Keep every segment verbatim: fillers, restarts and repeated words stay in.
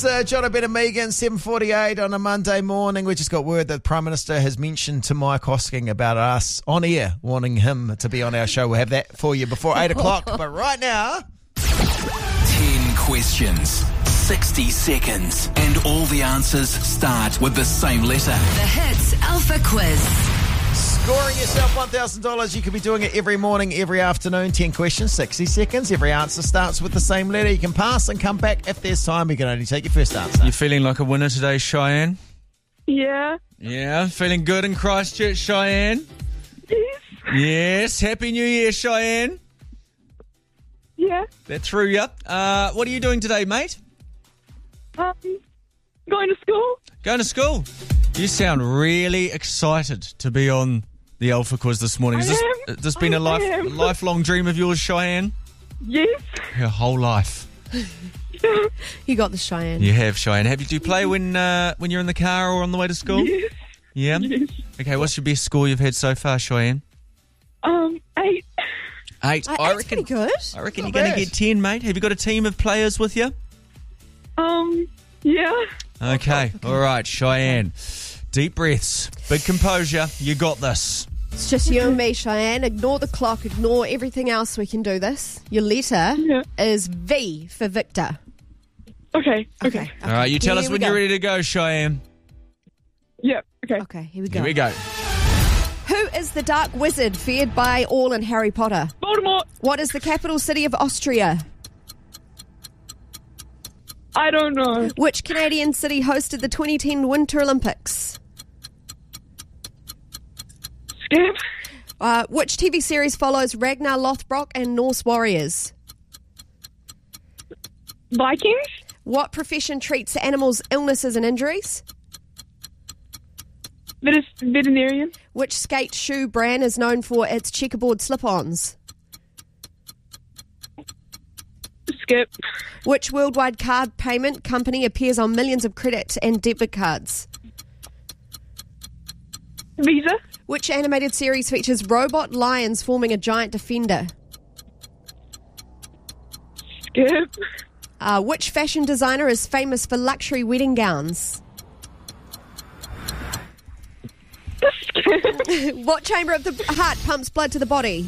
Uh, John, Ben and Megan, seven forty-eight on a Monday morning. We just got word that the Prime Minister has mentioned to Mike Hosking about us on air, wanting him to be on our show. We'll have that for you before eight o'clock. But right now... ten questions, sixty seconds, and all the answers start with the same letter. The Hits Alpha Quiz. Scoring yourself one thousand dollars. You could be doing it every morning, every afternoon. ten questions, sixty seconds. Every answer starts with the same letter. You can pass and come back if there's time. You can only take your first answer. You feeling like a winner today, Cheyenne? Yeah. Yeah, feeling good in Christchurch, Cheyenne? Yes. Yes, Happy New Year, Cheyenne. Yeah. That threw you. Uh, what are you doing today, mate? Um, going to school. Going to school. You sound really excited to be on the Alpha Quiz this morning. Has I this, am. has this been I a life, am. lifelong dream of yours, Cheyenne? Yes. Your whole life. You got the Cheyenne. You have, Cheyenne. Have you do you play when uh, when you're in the car or on the way to school? Yes. Yeah? Yes. Okay, what's your best score you've had so far, Cheyenne? Um, eight. Eight. Uh, I that's reckon. pretty good. I reckon Not you're going bad. to get ten, mate. Have you got a team of players with you? Um, yeah. Okay. All right, Cheyenne. Deep breaths. Big composure. You got this. It's just you and me, Cheyenne. Ignore the clock. Ignore everything else. We can do this. Your letter Yeah. is V for Victor. Okay. Okay. All right, you tell Here us we when go. you're ready to go, Cheyenne. Yeah. Okay. Okay, here we go. Here we go. Who is the dark wizard feared by all in Harry Potter? Voldemort. What is the capital city of Austria? I don't know. Which Canadian city hosted the twenty ten Winter Olympics? Skip. Uh, which T V series follows Ragnar Lothbrok and Norse warriors? Vikings. What profession treats animals' illnesses and injuries? Veter- veterinarian. Which skate shoe brand is known for its checkerboard slip-ons? Skip. Which worldwide card payment company appears on millions of credit and debit cards? Visa. Which animated series features robot lions forming a giant defender? Skip. Uh, which fashion designer is famous for luxury wedding gowns? Skip. What chamber of the heart pumps blood to the body?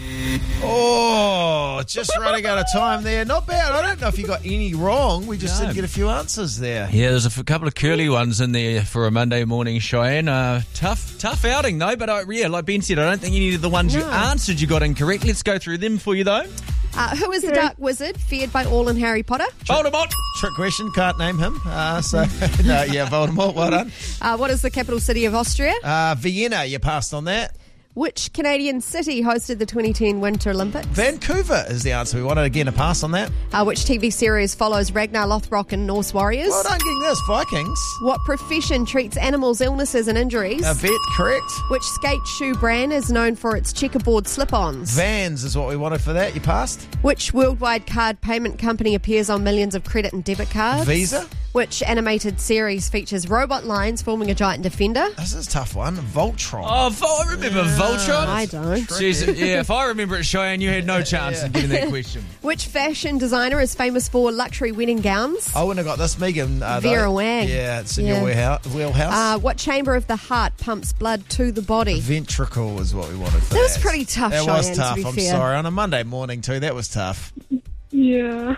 Oh, just running out of time there. Not bad. I don't know if you got any wrong. We just No. didn't get a few answers there. Yeah, there's a f- couple of curly ones in there for a Monday morning, Cheyenne. Uh, tough, tough outing though. But I, yeah, like Ben said, I don't think any of the ones you No. answered you got incorrect. Let's go through them for you though. Uh, who is the dark wizard feared by all in Harry Potter? Voldemort. Trick question. Can't name him. Uh, so, no, yeah, Voldemort. Well done. Uh, what is the capital city of Austria? Uh, Vienna, you passed on that. Which Canadian city hosted the twenty ten Winter Olympics? Vancouver is the answer. We wanted again a pass on that. Uh, which T V series follows Ragnar Lothbrok and Norse warriors? Well done getting this. Vikings. What profession treats animals' illnesses and injuries? A vet, correct. Which skate shoe brand is known for its checkerboard slip-ons? Vans is what we wanted for that. You passed. Which worldwide card payment company appears on millions of credit and debit cards? Visa. Which animated series features robot lions forming a giant defender? This is a tough one. Voltron. Oh, Vol- I remember Voltron. I don't. Jeez, yeah, if I remember it, Cheyenne, you had no chance of getting that question. Which fashion designer is famous for luxury wedding gowns? I wouldn't have got this, Megan. Uh, Vera though. Wang. Yeah, it's in Yeah. your wheelhouse. wheelhouse. Uh, what chamber of the heart pumps blood to the body? Ventricle is what we wanted for That that. was pretty tough, That was Cheyenne, to tough. be I'm fair. sorry. On a Monday morning, too, that was tough. Yeah.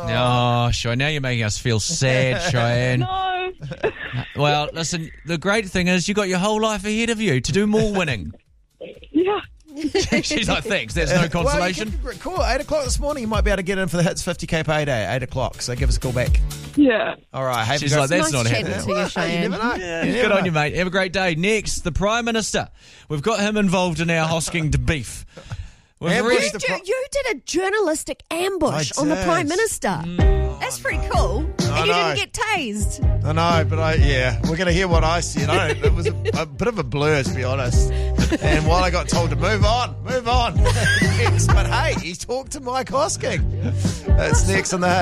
Oh, Cheyenne, now you're making us feel sad, Cheyenne. No. Well, listen, the great thing is you got your whole life ahead of you to do more winning. Yeah. She's like, thanks, there's no consolation. Well, you can, cool. eight o'clock this morning, you might be able to get in for the Hits fifty K payday. eight o'clock, so give us a call back. Yeah. All right. Have She's you like, got that's Nice not chatting happening. to you, Well, Cheyenne. You never know. Yeah, You good never on know. you, mate. Have a great day. Next, the Prime Minister. We've got him involved in our Hosking to beef. We've Ambush really- the You, pro- you did a journalistic ambush I on the did. Prime Minister. Mm. That's pretty cool. I and you know. didn't get tased. I know, but I yeah, we're going to hear what I said. I don't, it was a, a bit of a blur, to be honest. And while I got told to move on, move on. Yes, but hey, he talked to Mike Hosking. That's next on the Hits.